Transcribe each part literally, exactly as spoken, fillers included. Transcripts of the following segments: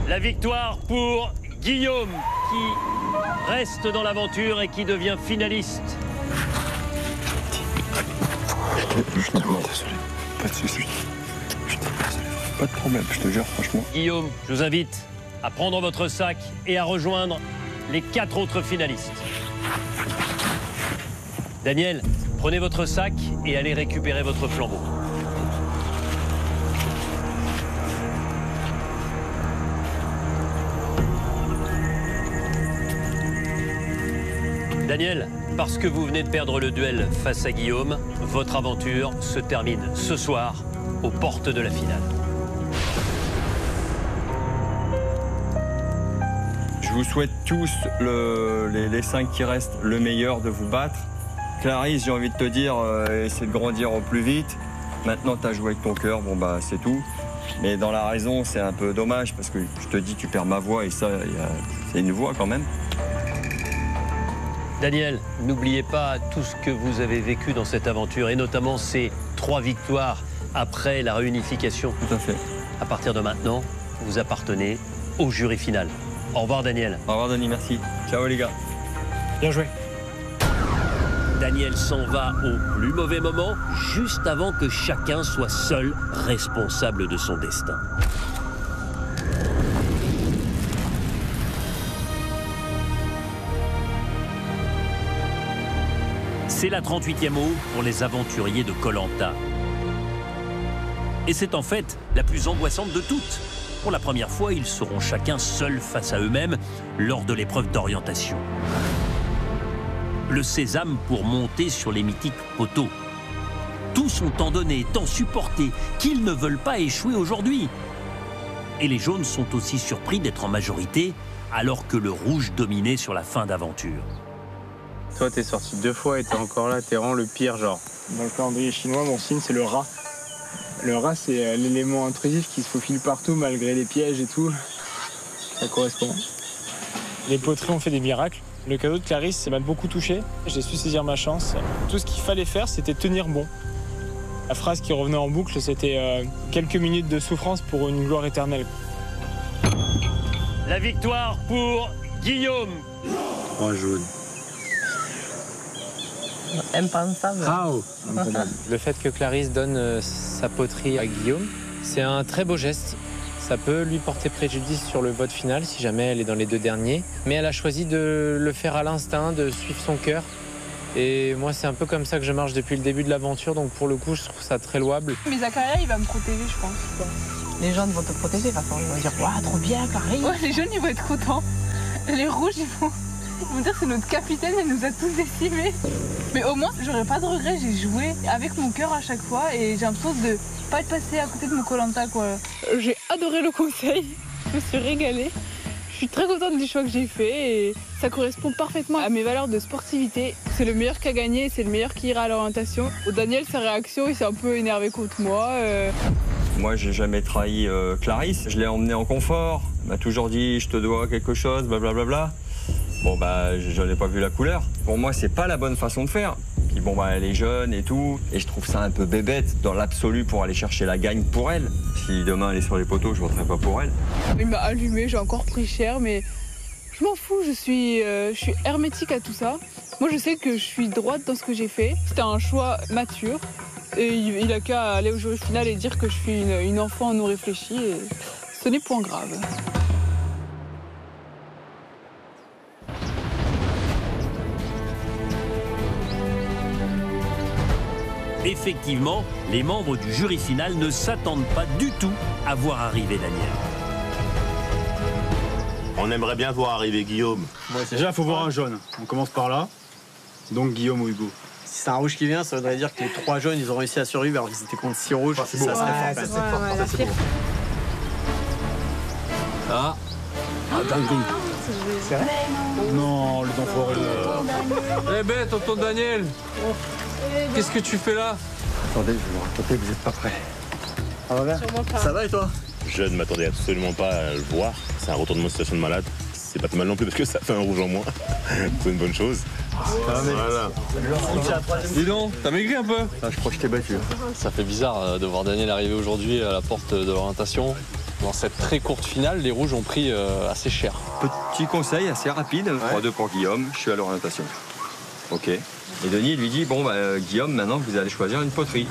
La victoire pour Guillaume, qui reste dans l'aventure et qui devient finaliste. Je suis désolé, pas de soucis. Je suis désolé, pas de problème, je te jure, franchement. Guillaume, je vous invite à prendre votre sac et à rejoindre les quatre autres finalistes. Daniel, prenez votre sac et allez récupérer votre flambeau. Daniel, parce que vous venez de perdre le duel face à Guillaume, votre aventure se termine ce soir aux portes de la finale. Je vous souhaite tous, le, les, les cinq qui restent, le meilleur de vous battre. Clarisse, j'ai envie de te dire, euh, essaie de grandir au plus vite. Maintenant, tu as joué avec ton cœur, bon bah c'est tout. Mais dans la raison, c'est un peu dommage parce que je te dis, tu perds ma voix et ça, c'est une voix quand même. Daniel, n'oubliez pas tout ce que vous avez vécu dans cette aventure et notamment ces trois victoires après la réunification. Tout à fait. À partir de maintenant, vous appartenez au jury final. Au revoir Daniel. Au revoir Denis, merci. Ciao les gars. Bien joué. Daniel s'en va au plus mauvais moment, juste avant que chacun soit seul responsable de son destin. C'est la trente-huitième eau pour les aventuriers de Koh Lanta. Et c'est en fait la plus angoissante de toutes. Pour la première fois, ils seront chacun seuls face à eux-mêmes lors de l'épreuve d'orientation. Le sésame pour monter sur les mythiques poteaux. Tous ont tant donné, tant supporté, qu'ils ne veulent pas échouer aujourd'hui. Et les jaunes sont aussi surpris d'être en majorité, alors que le rouge dominait sur la fin d'aventure. Toi, t'es sorti deux fois et t'es encore là, t'es vraiment le pire, genre. Dans le calendrier chinois, mon signe, c'est le rat. Le rat, c'est l'élément intrusif qui se faufile partout malgré les pièges et tout. Ça correspond. Les poteries ont fait des miracles. Le cadeau de Clarisse, ça m'a beaucoup touché. J'ai su saisir ma chance. Tout ce qu'il fallait faire, c'était tenir bon. La phrase qui revenait en boucle, c'était euh, quelques minutes de souffrance pour une gloire éternelle. La victoire pour Guillaume. Trois jaunes. Impensable. Le fait que Clarisse donne euh, sa poterie à Guillaume, c'est un très beau geste. Ça peut lui porter préjudice sur le vote final si jamais elle est dans les deux derniers. Mais elle a choisi de le faire à l'instinct, de suivre son cœur. Et moi, c'est un peu comme ça que je marche depuis le début de l'aventure. Donc pour le coup, je trouve ça très louable. Mais Zacharia, il va me protéger, je pense. Les jeunes vont te protéger, de toute façon. Ils vont dire, waouh, trop bien, Clarisse. Ouais, les jeunes, ils vont être contents. Les rouges, ils vont, ils vont dire c'est notre capitaine, elle nous a tous décimés. Mais au moins, j'aurais pas de regrets. J'ai joué avec mon cœur à chaque fois et j'ai l'impression de pas être passé à côté de mon Koh Lanta, quoi. J'ai adoré le conseil. Je me suis régalée. Je suis très contente du choix que j'ai fait et ça correspond parfaitement à mes valeurs de sportivité. C'est le meilleur qui a gagné, c'est le meilleur qui ira à l'orientation. Daniel, sa réaction, il s'est un peu énervé contre moi. Euh... Moi, j'ai jamais trahi euh, Clarisse. Je l'ai emmenée en confort. Elle m'a toujours dit, je te dois quelque chose, blablabla. Bla, bla, bla. Bon, bah, j'en ai pas vu la couleur. Pour moi, c'est pas la bonne façon de faire. Puis bon, bah, elle est jeune et tout. Et je trouve ça un peu bébête dans l'absolu pour aller chercher la gagne pour elle. Si demain elle est sur les poteaux, je voterai pas pour elle. Il m'a allumé, j'ai encore pris cher, mais je m'en fous. Je suis, euh, je suis hermétique à tout ça. Moi, je sais que je suis droite dans ce que j'ai fait. C'était un choix mature. Et il a qu'à aller au jury final et dire que je suis une, une enfant non réfléchie. Et ce n'est point grave. Effectivement, les membres du jury final ne s'attendent pas du tout à voir arriver Daniel. On aimerait bien voir arriver Guillaume. Ouais, déjà, il faut voir un jaune. On commence par là. Donc Guillaume ou Hugo. Si c'est un rouge qui vient, ça voudrait dire que les trois jaunes, ils ont réussi à survivre alors qu'ils étaient contre six rouges. Ça, ça beau. serait Ouais, fort. c'est Ça, fort. Ouais, ça, c'est beau. Ah. Ah, dingue. C'est vrai? Non, les enfoirés. Eh ben, tonton Daniel, qu'est-ce que tu fais là? Attendez, je vais vous raconter, vous êtes pas prêts. Ça va bien? Ça va et toi? Je ne m'attendais absolument pas à le voir. C'est un retournement de situation de malade. C'est pas plus mal non plus parce que ça fait un rouge en moins. C'est une bonne chose. Voilà. Dis donc, t'as maigri un peu? Ah, je crois que je t'ai battu. Ça fait bizarre de voir Daniel arriver aujourd'hui à la porte de l'orientation. Dans cette très courte finale, les rouges ont pris euh, assez cher. Petit conseil assez rapide, trois deux pour Guillaume, je suis à l'orientation. Ok. Et Denis lui dit, bon, bah, euh, Guillaume, maintenant vous allez choisir une poterie.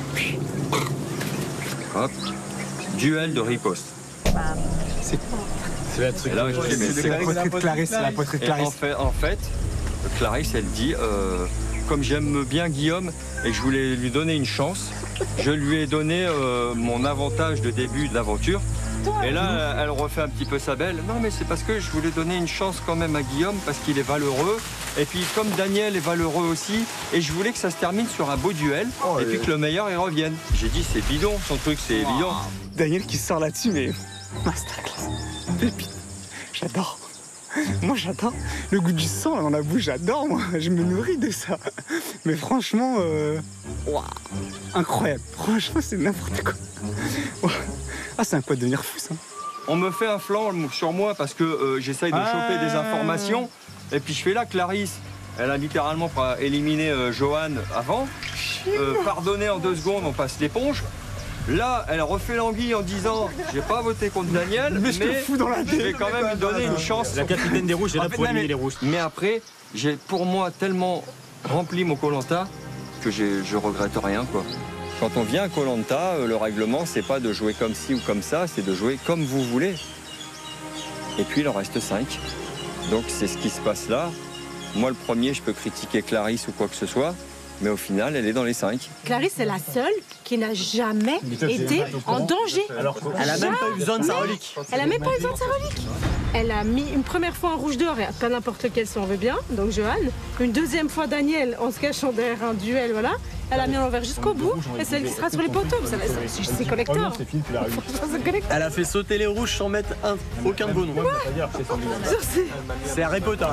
Hop. Duel de riposte. C'est la truc. Et là, je dis, mais c'est la poterie de Clarisse. C'est la poterie de Et Clarisse. en fait, en fait, Clarisse, elle dit, euh, comme j'aime bien Guillaume et que je voulais lui donner une chance, je lui ai donné euh, mon avantage de début d'aventure. Et là, elle refait un petit peu sa belle. Non, mais c'est parce que je voulais donner une chance quand même à Guillaume parce qu'il est valeureux. Et puis, comme Daniel est valeureux aussi, et je voulais que ça se termine sur un beau duel. Oh, et puis que le meilleur, il revienne. J'ai dit, c'est bidon, son truc, c'est wow. évident. Daniel qui sort là-dessus, mais masterclass. Pépite. J'adore. Moi, j'adore. Le goût du sang dans la bouche, j'adore, moi. Je me nourris de ça. Mais franchement, euh... wow. Incroyable. Franchement, c'est n'importe quoi. Wow. Ah, c'est un quoi de devenir fou, ça. On me fait un flanc sur moi parce que euh, j'essaye de ah. choper des informations. Et puis je fais là, Clarisse, elle a littéralement éliminé euh, Johan avant. Euh, pardonné en deux secondes, on passe l'éponge. Là, elle refait l'anguille en disant j'ai pas voté contre Daniel, mais, mais je, dans la je vais quand même lui donner une chance. La capitaine des rouges est là pour éliminer les rouges. Mais après, j'ai pour moi tellement rempli mon Koh-Lanta que je regrette rien, quoi. Quand on vient à Koh-Lanta, le règlement, c'est pas de jouer comme ci ou comme ça, c'est de jouer comme vous voulez. Et puis il en reste cinq. Donc c'est ce qui se passe là. Moi, le premier, je peux critiquer Clarisse ou quoi que ce soit. Mais au final, elle est dans les cinq. Clarisse est la seule qui n'a jamais été en danger. Alors, elle n'a même pas eu besoin de sa relique. Elle n'a même pas eu besoin de sa relique. Elle a mis une première fois un rouge d'or, pas n'importe lequel si on veut bien, donc Johan. Une deuxième fois Daniel en se cachant derrière un duel, voilà. Elle a mis l'envers jusqu'au bout et c'est elle qui sera sur les poteaux. C'est collector. Elle a fait sauter les rouges sans mettre un, aucun de vos noms. C'est Harry Potter.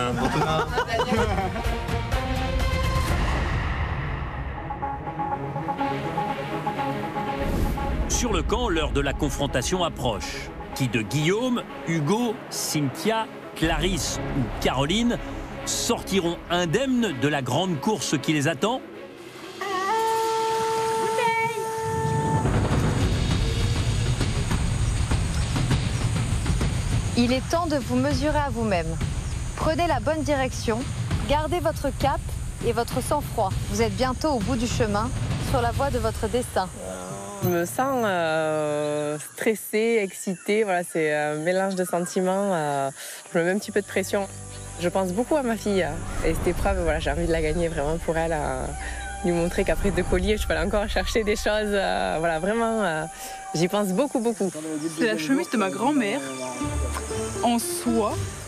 Sur le camp, l'heure de la confrontation approche. Qui de Guillaume, Hugo, Cynthia, Clarisse ou Caroline sortiront indemnes de la grande course qui les attend? Il est temps de vous mesurer à vous-même. Prenez la bonne direction, gardez votre cap et votre sang-froid. Vous êtes bientôt au bout du chemin, sur la voie de votre destin. Je me sens euh, stressée, excitée, voilà, c'est un mélange de sentiments. Euh, je me mets un petit peu de pression. Je pense beaucoup à ma fille et cette épreuve, voilà, j'ai envie de la gagner vraiment pour elle, euh, lui montrer qu'après deux colliers, je peux aller encore chercher des choses. Euh, voilà, vraiment, euh, j'y pense beaucoup, beaucoup. C'est la chemise de ma grand-mère en soie.